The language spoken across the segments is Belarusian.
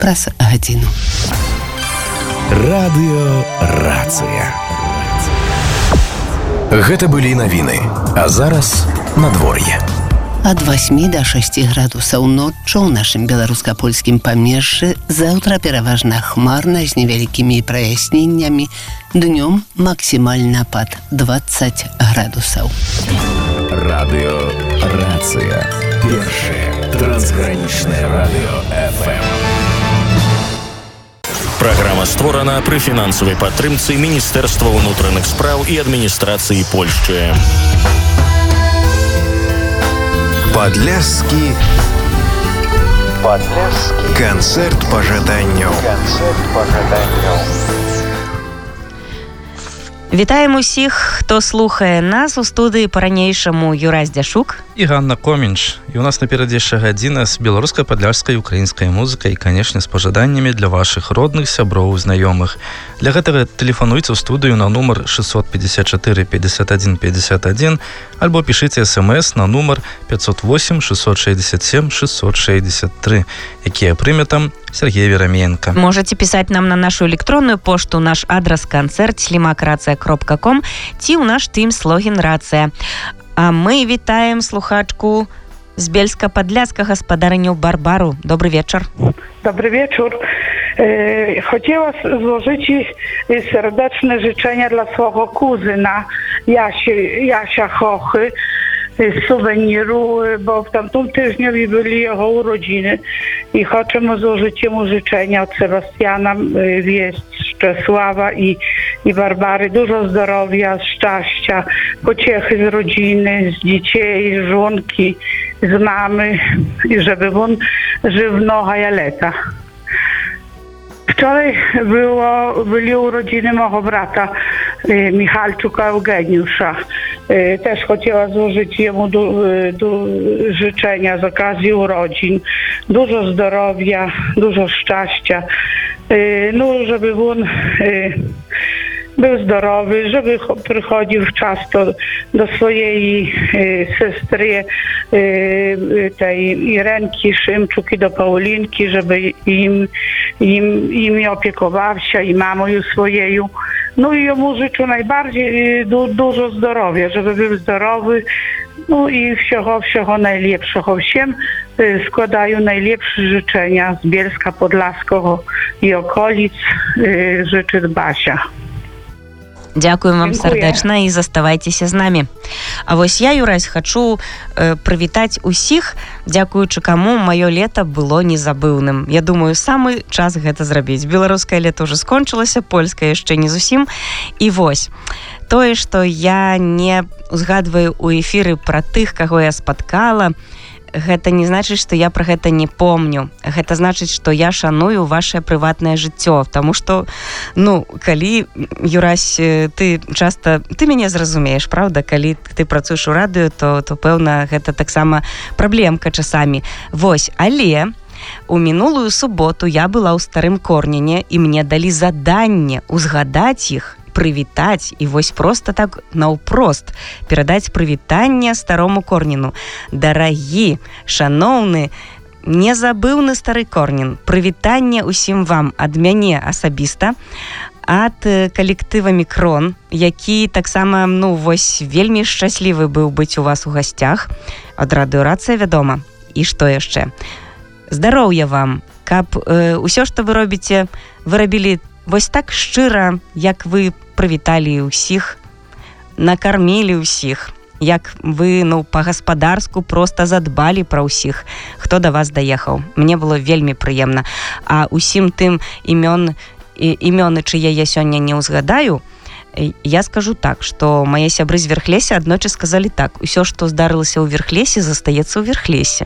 праз гадзіну. Радыёрацыя. Гэта былі навіны, а зараз надвор'е. Ад 8 до 6 градусаў ноччу ў нашым беларуска-польскім памежжы, заўтра пераважна хмарна з невялікімі праясненнямі, днём максімальна пад 20 градусаў. Радыёрацыя. Першае трансгранічнае радыё FM. Праграма створана пры фінансавай падтрымцы Міністэрства ўнутраных спраў і адміністрацыі Польшчы. Падляшскі канцэрт пажаданняў. Вітаем усіх, хто слухае нас у студыі па-ранейшаму Юрась Дзяшук і Ганна Комінч. І у нас наперадзе яшчэ гадзіна з беларускай, падляшскай, украінскай музыкай і, канешне, з пажаданнямі для вашых родных, сяброў, знаёмых. Для гэтага тэлефануйце ў студыю на нумар 654 51 51 альбо пішыце смс на нумар 508 667 663, якія прыме там Сергей Вераменко. Можете писать нам на нашу электронную пошту, наш адрес концерт@slimakracja.com ці ў наш тым-слогін «Рацыя». А мы вітаем слухачку з Бельска-Падляска, гаспадарыню Барбару. Добрый вечер. Dobry wieczór. Chciała złożyć serdeczne życzenia dla swojego kuzyna Jasia Chochy z suweniru, bo w tamtym tygodniu byli jego urodziny i chcę mu złożyć mu życzenia od Sebastiana, Czesława i Barbary. Dużo zdrowia, szczęścia, pociechy z rodziny, z dzieci, z żonki, z mamy i żeby on żył mnoga lata. Wczoraj byli urodziny mojego brata Michalczuka Eugeniusza. Też chciała złożyć jemu życzenia z okazji urodzin. Dużo zdrowia, dużo szczęścia. No, żeby on był zdrowy, żeby przychodził wczasno do swojej sestry tej Irenki Szymczuk i do Paulinki, żeby im opiekował się i mamą swojeju. No i jemu życzę najbardziej dużo zdrowia, żeby był zdrowy, no i wszego najlepszego. Всем składają najlepsze życzenia z Bielska Podlaskiego i okolic, życzy Basia. Дзякуем вам сардэчна і заставайцеся з намі. А вось я, Юрась, хачу прывітаць усіх, дзякуючы каму маё лета было незабыўным. Я думаю, самы час гэта зрабіць. Беларускае лета ўжо скончылася, польскае яшчэ не зусім. І вось, тое, што я не узгадваю ў эфіры пра тых, каго я спаткала, гэта не значыць, што я пра гэта не помню. Гэта значыць, што я шаную вашае прыватнае жыццё. Таму што, калі, Юрась, ты мяне зразумееш, правда? Калі ты працуеш у радыё, то пэўна, гэта таксама праблемка часамі. Вось, але у мінулую суботу я была ў Старым Корніне, і мне далі заданне узгадаць іх, прывітаць і вось проста так наўпрост перадаць прывітанне Старому Корніну. Дарагі, шаноўны, незабыўны Стары Корнін, прывітанне ўсім вам ад мяне асабіста, ад калектыва Мікрон, які таксама, вельмі шчаслівы быў быць у вас у гасцях, ад радыёрацыя, вядома. І што яшчэ? Здароўя вам, каб усё, што вы робіце, вы рабілі вось так шчыра, як вы прывіталі ўсіх, накармілі ўсіх, як вы, па-гаспадарску проста задбалі пра ўсіх, хто да вас даехаў. Мне было вельмі прыемна. А ўсім тым імёны, чые я сёння не ўзгадаю, я скажу так, што мае сябры з Верхлеся аднойчы сказалі так: усё, што здарылася ў Верхлесе, застаецца ў Верхлесе.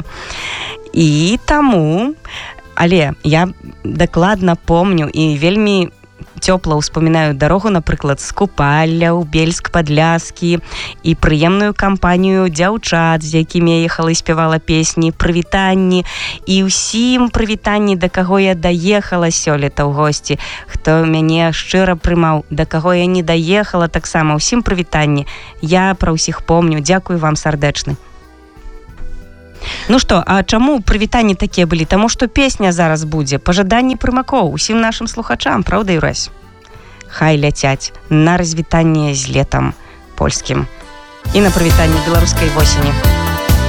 І таму... Але я дакладна помню і вельмі цёпла ўспамінаю дарогу, напрыклад, з Купалля ў Бельск-Падляскі і прыемную кампанію дзяўчат, з якімі я ехала і спявала песні, прывітанні і ўсім прывітанні, да каго я даехала сёлета ў госці, хто мяне шчыра прымаў, да каго я не даехала таксама, ўсім прывітанні. Я пра ўсіх помню. Дзякую вам сардэчны. Ну што, а чаму прывітанні такія былі? Таму што песня зараз будзе пажаданні прымакоў усім нашым слухачам, праўда, Юрась? Хай ляцяць на развітанне з летам польскім і на прывітанне беларускай восені.